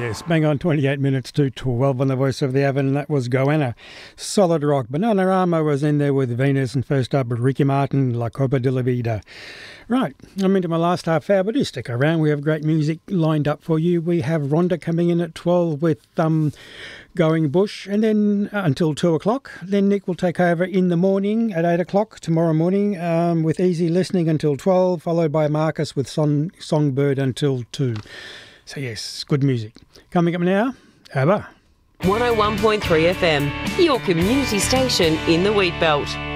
Yes, bang on 28 minutes to 12 on the Voice of the Avon. That was Goanna. Solid rock. Bananarama was in there with Venus, and first up Ricky Martin, La Copa de la Vida. Right, I'm into my last half hour, but do stick around. We have great music lined up for you. We have Rhonda coming in at 12 with Going Bush, and then until 2 o'clock. Then Nick will take over in the morning at 8 o'clock tomorrow morning with Easy Listening until 12, followed by Marcus with Songbird until 2. So yes, good music. Coming up now, ABBA. 101.3 FM, your community station in the Wheatbelt.